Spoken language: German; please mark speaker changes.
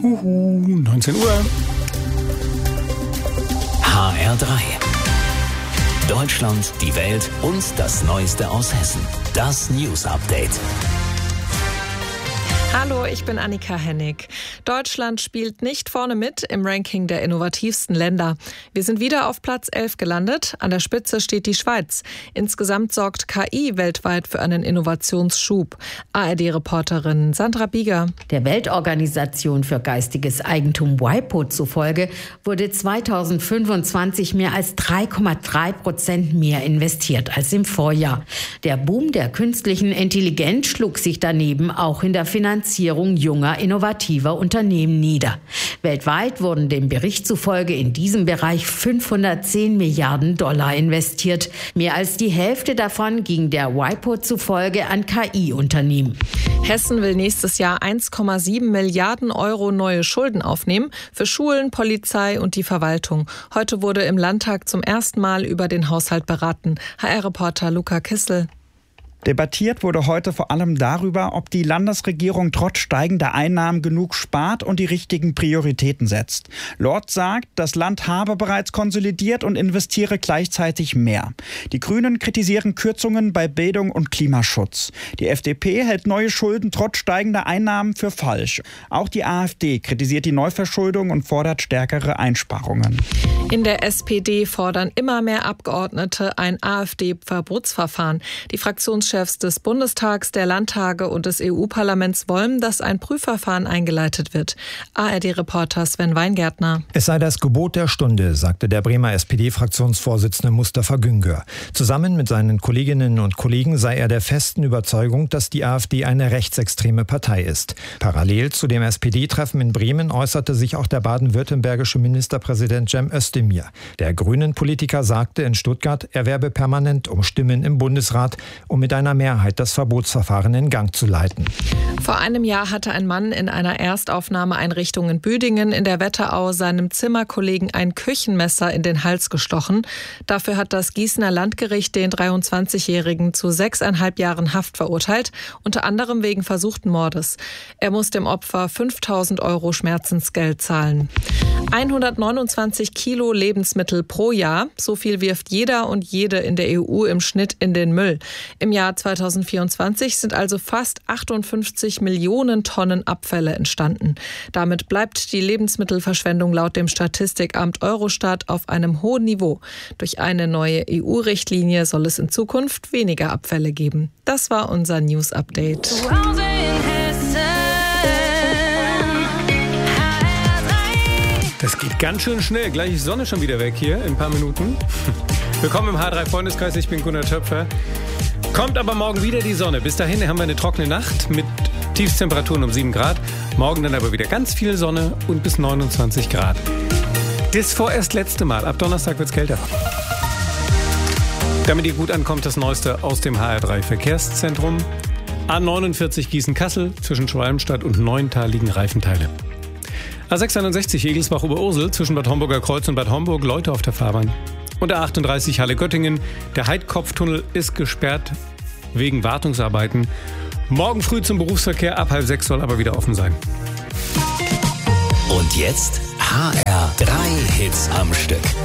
Speaker 1: 19 Uhr.
Speaker 2: HR3. Deutschland, die Welt und das Neueste aus Hessen. Das News Update.
Speaker 3: Hallo, ich bin Annika Hennig. Deutschland spielt nicht vorne mit im Ranking der innovativsten Länder. Wir sind wieder auf Platz 11 gelandet. An der Spitze steht die Schweiz. Insgesamt sorgt KI weltweit für einen Innovationsschub. ARD-Reporterin Sandra Bieger.
Speaker 4: Der Weltorganisation für geistiges Eigentum WIPO zufolge wurde 2025 mehr als 3,3% mehr investiert als im Vorjahr. Der Boom der künstlichen Intelligenz schlug sich daneben auch in der Finanzierung junger, innovativer Unternehmen nieder. Weltweit wurden dem Bericht zufolge in diesem Bereich 510 Milliarden Dollar investiert. Mehr als die Hälfte davon ging der WIPO zufolge an KI-Unternehmen.
Speaker 3: Hessen will nächstes Jahr 1,7 Milliarden Euro neue Schulden aufnehmen für Schulen, Polizei und die Verwaltung. Heute wurde im Landtag zum ersten Mal über den Haushalt beraten. HR-Reporter Luca Kissel.
Speaker 5: Debattiert wurde heute vor allem darüber, ob die Landesregierung trotz steigender Einnahmen genug spart und die richtigen Prioritäten setzt. Lorz sagt, das Land habe bereits konsolidiert und investiere gleichzeitig mehr. Die Grünen kritisieren Kürzungen bei Bildung und Klimaschutz. Die FDP hält neue Schulden trotz steigender Einnahmen für falsch. Auch die AfD kritisiert die Neuverschuldung und fordert stärkere Einsparungen.
Speaker 3: In der SPD fordern immer mehr Abgeordnete ein AfD-Verbotsverfahren. Die Fraktionschefs des Bundestags, der Landtage und des EU-Parlaments wollen, dass ein Prüfverfahren eingeleitet wird. ARD-Reporter Sven Weingärtner.
Speaker 6: Es sei das Gebot der Stunde, sagte der Bremer SPD-Fraktionsvorsitzende Mustafa Güngör. Zusammen mit seinen Kolleginnen und Kollegen sei er der festen Überzeugung, dass die AfD eine rechtsextreme Partei ist. Parallel zu dem SPD-Treffen in Bremen äußerte sich auch der baden-württembergische Ministerpräsident Cem Özdemir. Der Grünen-Politiker sagte in Stuttgart, er werbe permanent um Stimmen im Bundesrat, um mit einer Mehrheit das Verbotsverfahren in Gang zu leiten.
Speaker 3: Vor einem Jahr hatte ein Mann in einer Erstaufnahmeeinrichtung in Büdingen in der Wetterau seinem Zimmerkollegen ein Küchenmesser in den Hals gestochen. Dafür hat das Gießener Landgericht den 23-Jährigen zu 6,5 Jahren Haft verurteilt, unter anderem wegen versuchten Mordes. Er muss dem Opfer 5.000 Euro Schmerzensgeld zahlen. 129 Kilo Lebensmittel pro Jahr, so viel wirft jeder und jede in der EU im Schnitt in den Müll. Im Jahr 2024 sind also fast 58 Millionen Tonnen Abfälle entstanden. Damit bleibt die Lebensmittelverschwendung laut dem Statistikamt Eurostat auf einem hohen Niveau. Durch eine neue EU-Richtlinie soll es in Zukunft weniger Abfälle geben. Das war unser News-Update.
Speaker 1: Das geht ganz schön schnell. Gleich ist die Sonne schon wieder weg hier in ein paar Minuten. Willkommen im H3-Freundeskreis. Ich bin Gunnar Töpfer. Kommt aber morgen wieder die Sonne. Bis dahin haben wir eine trockene Nacht mit Tiefstemperaturen um 7 Grad. Morgen dann aber wieder ganz viel Sonne und bis 29 Grad. Das vorerst letzte Mal. Ab Donnerstag wird es kälter. Damit ihr gut ankommt, das Neueste aus dem HR3 Verkehrszentrum. A49 Gießen-Kassel zwischen Schwalmstadt und Neuental liegen Reifenteile. A661 Egelsbach-Oberursel zwischen Bad Homburger Kreuz und Bad Homburg Leute auf der Fahrbahn. Und der A38 Halle-Göttingen. Der Heidkopftunnel ist gesperrt wegen Wartungsarbeiten. Morgen früh zum Berufsverkehr ab 5:30 soll aber wieder offen sein.
Speaker 2: Und jetzt HR3 Hits am Stück.